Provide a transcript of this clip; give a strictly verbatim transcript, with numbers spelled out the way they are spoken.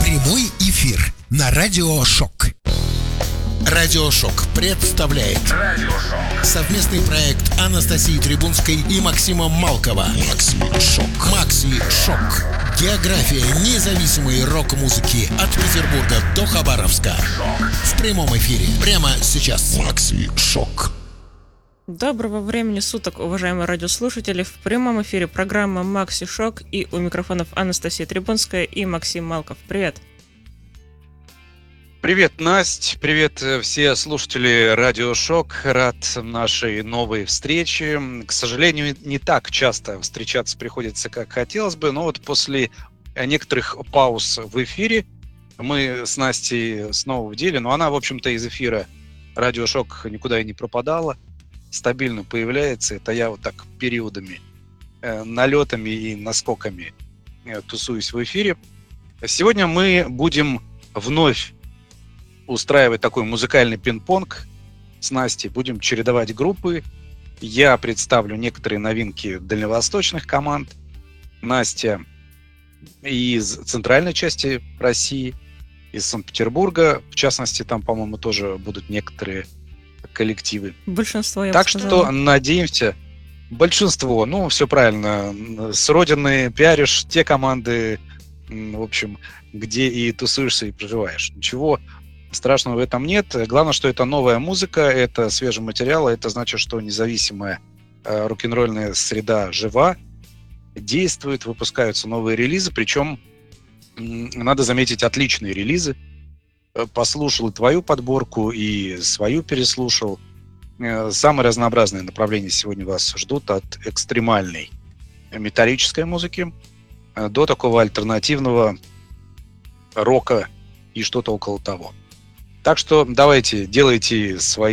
Прямой эфир на Радио Шок. Радио Шок представляет Радиошок. совместный проект Анастасии Трибунской и Максима Малкова. Макси Шок. Макси Шок. География независимой рок-музыки от Петербурга до Хабаровска. В прямом эфире прямо сейчас. Макси Шок. Доброго времени суток, уважаемые радиослушатели. В прямом эфире программа «Макси Шок», и у микрофонов Анастасия Трибунская и Максим Малков. Привет. Привет, Насть. Привет, все слушатели Радио Шок. Рад нашей новой встрече. К сожалению, не так часто встречаться приходится, как хотелось бы, но вот после некоторых пауз в эфире мы с Настей снова в деле. Но она, в общем-то, из эфира Радио Шок никуда и не пропадала. Стабильно появляется. Это я вот так периодами, э, налетами и наскоками э, тусуюсь в эфире. Сегодня мы будем вновь устраивать такой музыкальный пинг-понг с Настей. Будем чередовать группы. Я представлю некоторые новинки дальневосточных команд. Настя из центральной части России, из Санкт-Петербурга. В частности, там, по-моему, тоже будут некоторые коллективы. Большинство, я Так бы что сказала. надеемся, большинство, ну, все правильно, с родины пиаришь те команды, м, в общем, где и тусуешься, и проживаешь. Ничего страшного в этом нет. Главное, что это новая музыка, это свежий материал, а это значит, что независимая э, рок-н-ролльная среда жива, действует, выпускаются новые релизы, причем, м, надо заметить, отличные релизы. Э, Послушал и твою подборку, и свою переслушал. Э, Самые разнообразные направления сегодня вас ждут, от экстремальной металлической музыки э, до такого альтернативного рока и что-то около того. Так что давайте, делайте свои